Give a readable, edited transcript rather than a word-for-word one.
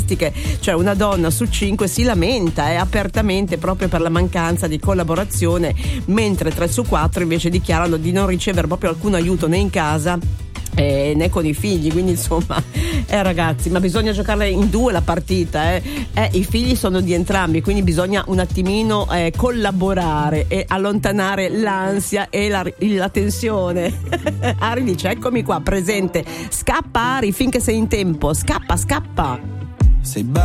statistiche, cioè una donna su 5 si lamenta apertamente proprio per la mancanza di collaborazione, mentre 3 su 4 invece dichiarano di non ricevere proprio alcun aiuto né in casa né con i figli. Quindi insomma ragazzi, ma bisogna giocarla in due la partita, i figli sono di entrambi, quindi bisogna un attimino collaborare e allontanare l'ansia e la tensione. Ari dice eccomi qua presente, scappa Ari finché sei in tempo, scappa. Sei